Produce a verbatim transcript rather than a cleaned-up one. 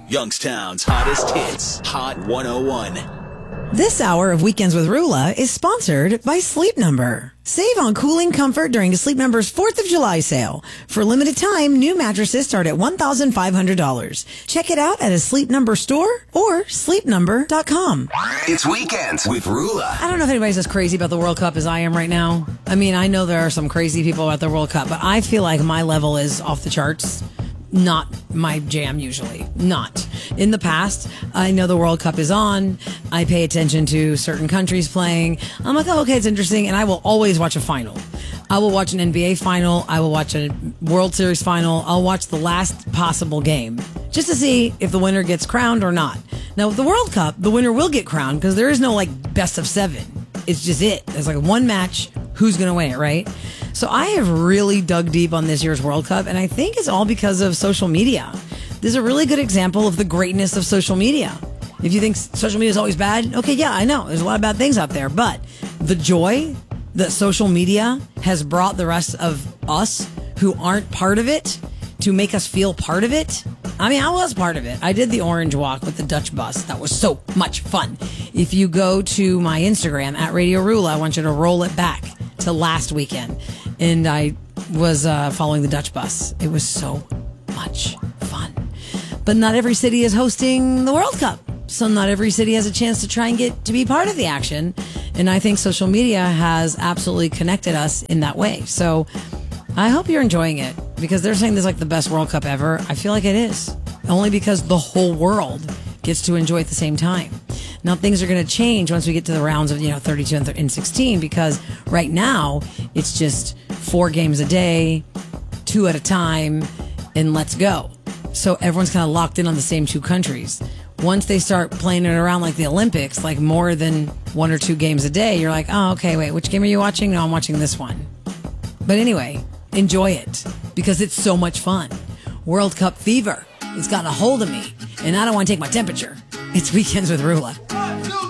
Youngstown's hottest hits, Hot one oh one. This hour of Weekends with Rula is sponsored by Sleep Number. Save on cooling comfort during the Sleep Number's fourth of July sale. For a limited time, new mattresses start at one thousand five hundred dollars. Check it out at a Sleep Number store or sleep number dot com. It's Weekends with Rula. I don't know if anybody's as crazy about the World Cup as I am right now. I mean, I know there are some crazy people about the World Cup, but I feel like my level is off the charts. Not my jam usually. Not. In the past, I know the World Cup is on. I pay attention to certain countries playing. I'm like, oh, okay, it's interesting. And I will always watch a final. I will watch an N B A final. I will watch a World Series final. I'll watch the last possible game just to see if the winner gets crowned or not. Now, with the World Cup, the winner will get crowned because there is no like best of seven. It's just it. There's like one match. Who's going to win it, right? So I have really dug deep on this year's World Cup, and I think it's all because of social media. This is a really good example of the greatness of social media. If you think social media is always bad, okay, yeah, I know. There's a lot of bad things out there, but the joy that social media has brought the rest of us who aren't part of it to make us feel part of it. I mean, I was part of it. I did the Orange Walk with the Dutch bus. That was so much fun. If you go to my Instagram, at Radio Rula, I want you to roll it back to last weekend. And I was uh, following the Dutch bus. It was so much fun. But not every city is hosting the World Cup. So not every city has a chance to try and get to be part of the action. And I think social media has absolutely connected us in that way. So I hope you're enjoying it because they're saying this is like the best World Cup ever. I feel like it is. Only because the whole world gets to enjoy it at the same time. Now, things are going to change once we get to the rounds of, you know, thirty-two and sixteen, because right now it's just four games a day, two at a time, and let's go. So everyone's kind of locked in on the same two countries. Once they start playing it around like the Olympics, like more than one or two games a day, you're like, oh, okay, wait, which game are you watching? No, I'm watching this one. But anyway, enjoy it because it's so much fun. World Cup fever. It's gotten a hold of me, and I don't want to take my temperature. It's Weekends with Rula.